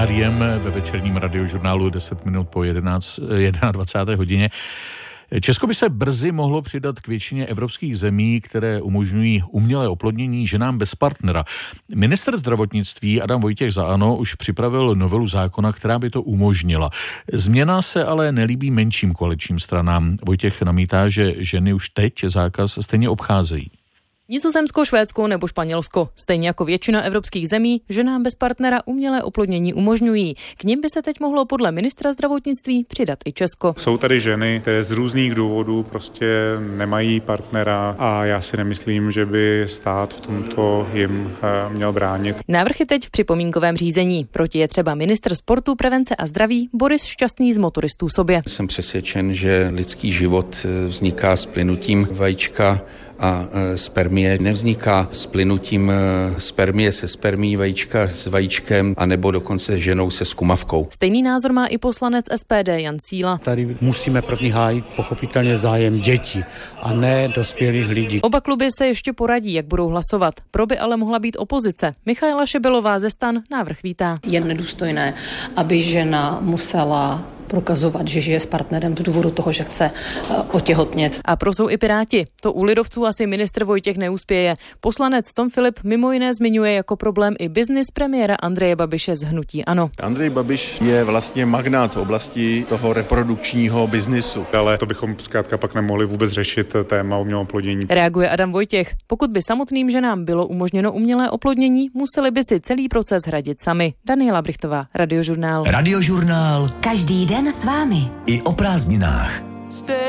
Ariem ve večerním radiožurnálu 10 minut po 21. hodině. Česko by se brzy mohlo přidat k většině evropských zemí, které umožňují umělé oplodnění ženám bez partnera. Ministr zdravotnictví Adam Vojtěch za ANO už připravil novelu zákona, která by to umožnila. Změna se ale nelíbí menším koaličním stranám. Vojtěch namítá, že ženy už teď zákaz stejně obcházejí. Nizozemsko, Švédsko nebo Španělsko, stejně jako většina evropských zemí, ženám bez partnera umělé oplodnění umožňují. K nim by se teď mohlo podle ministra zdravotnictví přidat i Česko. Jsou tady ženy, které z různých důvodů prostě nemají partnera a já si nemyslím, že by stát v tomto jim měl bránit. Návrh je teď v připomínkovém řízení. Proti je třeba ministr sportu, prevence a zdraví Boris Šťastný z Motoristů sobě. Jsem přesvědčen, že lidský život vzniká s plynutím vajíčka a spermie nevzniká s plynutím spermie se spermií, vajíčka s vajíčkem, anebo dokonce ženou se skumavkou. Stejný názor má i poslanec SPD Jan Síla. Tady musíme první hájit pochopitelně zájem dětí a ne dospělých lidí. Oba kluby se ještě poradí, jak budou hlasovat. Pro by ale mohla být opozice. Michaela Šebelová ze STAN návrh vítá. Je nedůstojné, aby žena musela prokazovat, že žije s partnerem z důvodu toho, že chce otěhotnět. A pro jsou i Piráti. To u lidovců asi ministr Vojtěch neuspěje. Poslanec Tom Filip mimo jiné zmiňuje jako problém i biznis premiéra Andreje Babiše z hnutí ANO. Andrej Babiš je vlastně magnát v oblasti toho reprodukčního biznisu. Ale to bychom zkrátka pak nemohli vůbec řešit téma umělého oplodnění. Reaguje Adam Vojtěch. Pokud by samotným ženám bylo umožněno umělé oplodnění, museli by si celý proces hradit sami. Daniela Brichtová, Radiožurnál. Radiožurnál. Každý den s vámi. I o prázdninách.